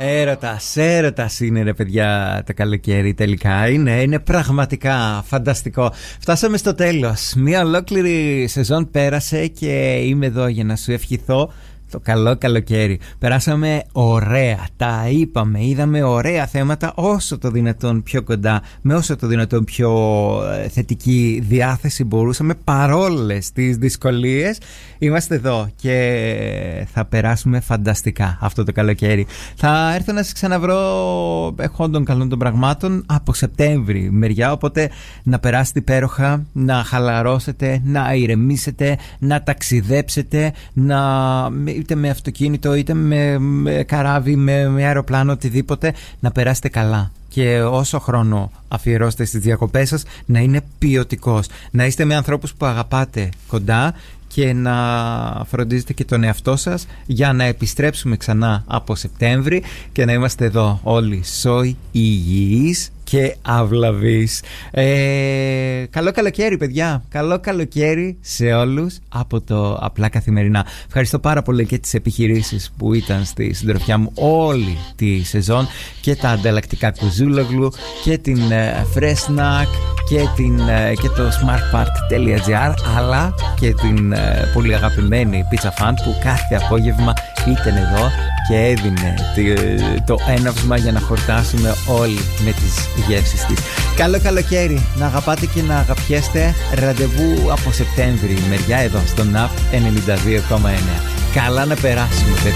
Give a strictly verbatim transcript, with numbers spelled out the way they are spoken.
Έρωτας, έρωτας είναι ρε παιδιά το καλοκαίρι τελικά. Είναι, είναι πραγματικά φανταστικό. Φτάσαμε στο τέλος. Μια ολόκληρη σεζόν πέρασε και είμαι εδώ για να σου ευχηθώ το καλό καλοκαίρι. Περάσαμε ωραία, τα είπαμε, είδαμε ωραία θέματα, όσο το δυνατόν πιο κοντά, με όσο το δυνατόν πιο θετική διάθεση μπορούσαμε, παρόλες τις δυσκολίες. Είμαστε εδώ και θα περάσουμε φανταστικά αυτό το καλοκαίρι. Θα έρθω να σας ξαναβρω εχόντων καλών των πραγμάτων από Σεπτέμβρη μεριά, οπότε να περάσετε υπέροχα, να χαλαρώσετε, να ηρεμήσετε, να ταξιδέψετε, να... είτε με αυτοκίνητο, είτε με, με καράβι, με, με αεροπλάνο, οτιδήποτε, να περάσετε καλά. Και όσο χρόνο αφιερώσετε στις διακοπές σας, να είναι ποιοτικός. Να είστε με ανθρώπους που αγαπάτε κοντά και να φροντίζετε και τον εαυτό σας για να επιστρέψουμε ξανά από Σεπτέμβρη και να είμαστε εδώ όλοι σόι, υγιείς και αυλαβείς. Ε, καλό καλοκαίρι παιδιά, καλό καλοκαίρι σε όλους από το Απλά Καθημερινά. Ευχαριστώ πάρα πολύ και τις επιχειρήσεις που ήταν στη συντροφιά μου όλη τη σεζόν, και τα ανταλλακτικά Κουζούλογλου και την uh, Fresnac και, την, uh, και το smartpart.gr, αλλά και την uh, πολύ αγαπημένη Pizza Fan που κάθε απόγευμα ήταν εδώ και έδινε το έναυσμα για να χορτάσουμε όλοι με τις γεύσεις της. Καλό καλοκαίρι, να αγαπάτε και να αγαπιέστε. Ραντεβού από Σεπτέμβρη μεριά εδώ στον ΑΠ ενενήντα δύο κόμμα εννέα. Καλά να περάσουμε.